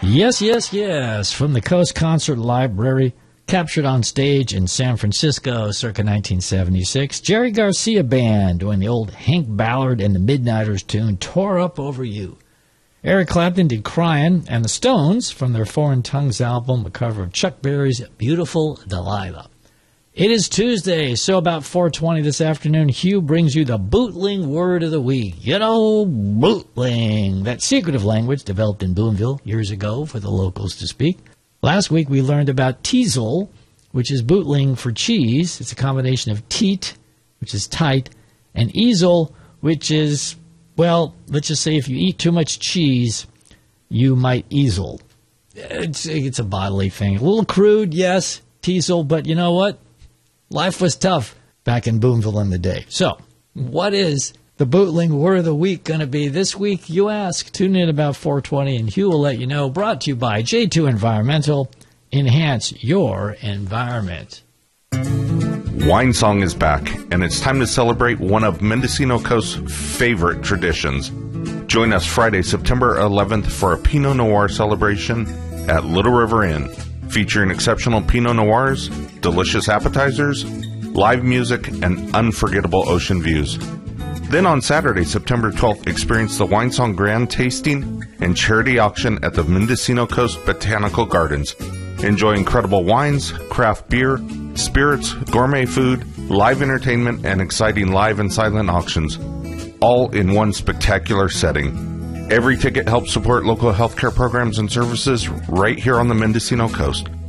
Yes, yes, yes. From the Coast Concert Library, captured on stage in San Francisco circa 1976, Jerry Garcia Band doing the old Hank Ballard and the Midnighters tune, Tore Up Over You. Eric Clapton did Cryin', and the Stones, from their Foreign Tongues album, a cover of Chuck Berry's Beautiful Delilah. It is Tuesday, so about 4:20 this afternoon, Hugh brings you the Bootling Word of the Week. You know, bootling, that secretive language developed in Boonville years ago for the locals to speak. Last week we learned about teasel, which is bootling for cheese. It's a combination of teat, which is tight, and easel, which is, well, let's just say if you eat too much cheese, you might easel. It's a bodily thing. A little crude, yes, teasel, but you know what? Life was tough back in Boonville in the day. So, what is the Bootling Word of the Week going to be this week, you ask? Tune in about 4:20 and Hugh will let you know. Brought to you by J2 Environmental. Enhance your environment. Wine Song is back, and it's time to celebrate one of Mendocino Coast's favorite traditions. Join us Friday, September 11th for a Pinot Noir celebration at Little River Inn, featuring exceptional Pinot Noirs, delicious appetizers, live music, and unforgettable ocean views. Then on Saturday, September 12th, experience the Wine Song Grand Tasting and Charity Auction at the Mendocino Coast Botanical Gardens. Enjoy incredible wines, craft beer, spirits, gourmet food, live entertainment, and exciting live and silent auctions, all in one spectacular setting. Every ticket helps support local healthcare programs and services right here on the Mendocino Coast.